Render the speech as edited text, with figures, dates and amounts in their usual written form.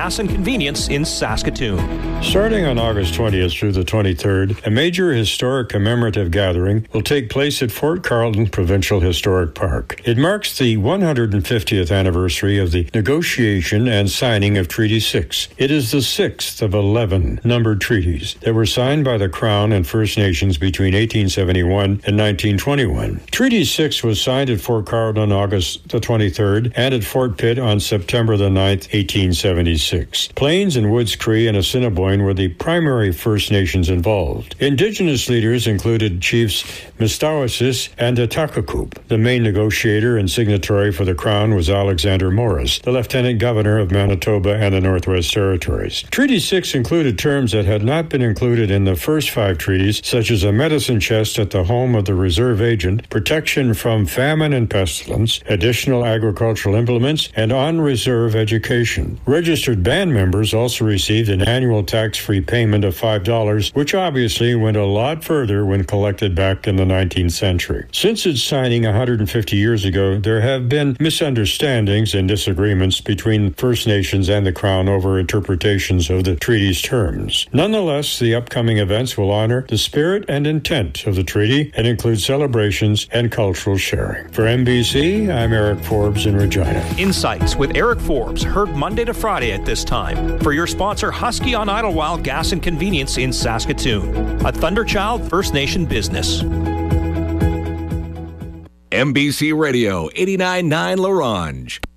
Gas and Convenience in Saskatoon. Starting on August 20th through the 23rd, a major historic commemorative gathering will take place at Fort Carlton Provincial Historic Park. It marks the 150th anniversary of the negotiation and signing of Treaty 6. It is the 6th of 11 numbered treaties that were signed by the Crown and First Nations between 1871 and 1921. Treaty 6 was signed at Fort Carlton on August the 23rd and at Fort Pitt on September the 9th, 1876. Plains and Woods Cree and Assiniboine were the primary First Nations involved. Indigenous leaders included Chiefs Mistawasis and Atakakup. The main negotiator and signatory for the Crown was Alexander Morris, the Lieutenant Governor of Manitoba and the Northwest Territories. Treaty 6 included terms that had not been included in the first 5 treaties, such as a medicine chest at the home of the reserve agent, protection from famine and pestilence, additional agricultural implements, and on-reserve education. Registered band members also received an annual tax-free payment of $5, which obviously went a lot further when collected back in the 19th century. Since its signing 150 years ago, there have been misunderstandings and disagreements between First Nations and the Crown over interpretations of the treaty's terms. Nonetheless, the upcoming events will honor the spirit and intent of the treaty and include celebrations and cultural sharing. For MBC, I'm Eric Forbes in Regina. Insights with Eric Forbes, heard Monday to Friday at this time. For your sponsor, Husky on Idlewild Gas and Convenience in Saskatoon, a Thunderchild First Nation business. MBC Radio 89.9 La Ronge.